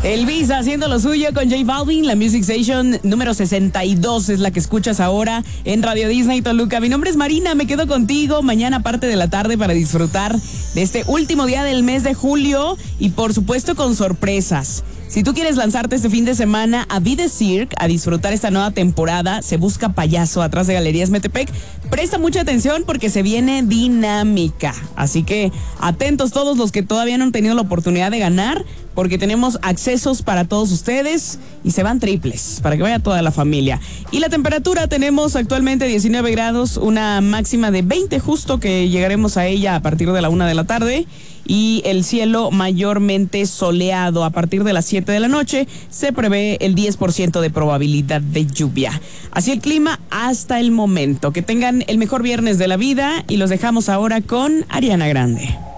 Elvis haciendo lo suyo con J Balvin, la Music Station número 62 es la que escuchas ahora en Radio Disney Toluca. Mi nombre es Marina, me quedo contigo mañana parte de la tarde para disfrutar de este último día del mes de julio y por supuesto con sorpresas. Si tú quieres lanzarte este fin de semana a Be The Cirque, a disfrutar esta nueva temporada, Se Busca Payaso, atrás de Galerías Metepec, presta mucha atención porque se viene dinámica. Así que atentos todos los que todavía no han tenido la oportunidad de ganar, porque tenemos accesos para todos ustedes y se van triples para que vaya toda la familia. Y la temperatura tenemos actualmente 19 grados, una máxima de 20 justo que llegaremos a ella a partir de la 1 de la tarde. Y el cielo mayormente soleado. A partir de las 7 de la noche se prevé el 10% de probabilidad de lluvia. Así el clima hasta el momento. Que tengan el mejor viernes de la vida y los dejamos ahora con Ariana Grande.